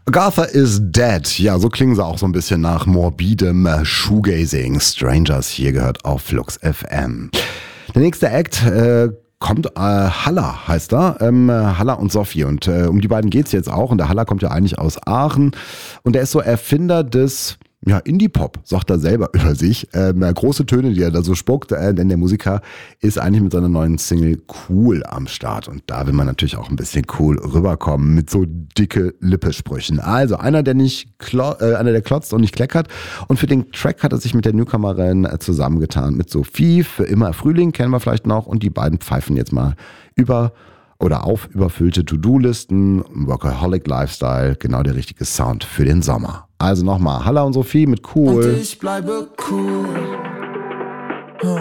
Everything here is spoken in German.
Agatha is Dead. Ja, so klingen sie auch so ein bisschen nach morbidem Shoegazing. Strangers hier gehört auf Flux FM. Der nächste Act kommt, Halla heißt er, Halla und Sophie. Und um die beiden geht's jetzt auch. Und der Halla kommt ja eigentlich aus Aachen. Und er ist so Erfinder des Indie-Pop, sagt er selber über sich. Große Töne, die er da so spuckt, denn der Musiker ist eigentlich mit seiner neuen Single cool am Start. Und da will man natürlich auch ein bisschen cool rüberkommen mit so dicke Lippesprüchen. Also einer, der der klotzt und nicht kleckert. Und für den Track hat er sich mit der Newcomerin zusammengetan. Mit Sophie, für immer Frühling, kennen wir vielleicht noch. Und die beiden pfeifen jetzt mal auf überfüllte To-Do-Listen, Workaholic Lifestyle, genau der richtige Sound für den Sommer. Also nochmal, Halla und Sophie mit Cool. Und ich bleibe cool.